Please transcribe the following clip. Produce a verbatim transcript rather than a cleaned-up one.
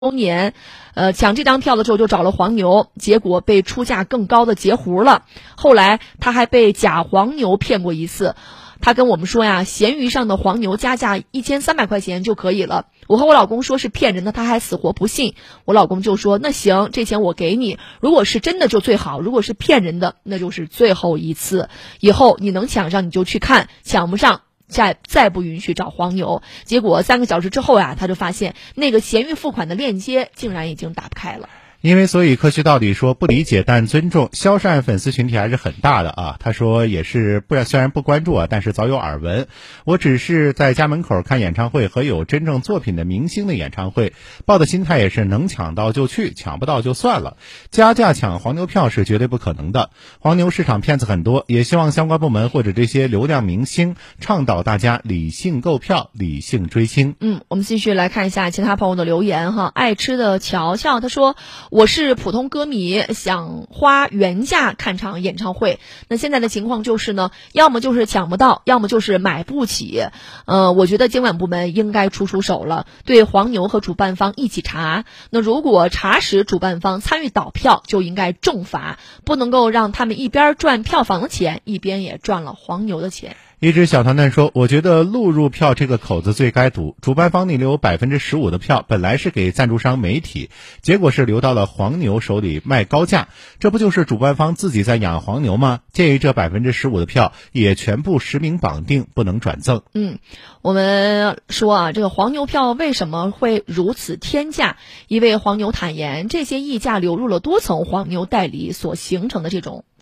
周年，呃，抢这张票的时候就找了黄牛，结果被出价更高的截胡了。后来他还被假黄牛骗过一次。他跟我们说呀，闲鱼上的黄牛加价一千三百块钱就可以了。我和我老公说是骗人的，他还死活不信。我老公就说那行，这钱我给你，如果是真的就最好，如果是骗人的，那就是最后一次。以后你能抢上你就去看，抢不上再再不允许找黄牛。结果三个小时之后呀，他就发现那个闲鱼付款的链接竟然已经打不开了。 因为所以科学到底说不理解但尊重，肖战粉丝群体还是很大的啊。他说也是不然虽然不关注啊，但是早有耳闻。我只是在家门口看演唱会和有真正作品的明星的演唱会，抱的心态也是能抢到就去，抢不到就算了。加价抢黄牛票是绝对不可能的，黄牛市场骗子很多，也希望相关部门或者这些流量明星倡导大家理性购票，理性追星。 嗯，我们继续来看一下其他朋友的留言哈。爱吃的乔乔他说，我是普通歌迷，想花原价看场演唱会。那现在的情况就是呢，要么就是抢不到，要么就是买不起。呃，我觉得监管部门应该出出手了，对黄牛和主办方一起查。那如果查实主办方参与倒票，就应该重罚，不能够让他们一边赚票房的钱，一边也赚了黄牛的钱。 一只小团团说，我觉得录入票这个口子最该堵，主办方逆流百分之十五的票本来是给赞助商媒体，结果是流到了黄牛手里卖高价，这不就是主办方自己在养黄牛吗？建议这百分之十五的票也全部实名绑定，不能转赠。 嗯，我们说啊，这个黄牛票为什么会如此天价？一位黄牛坦言，这些溢价流入了多层黄牛代理所形成的这种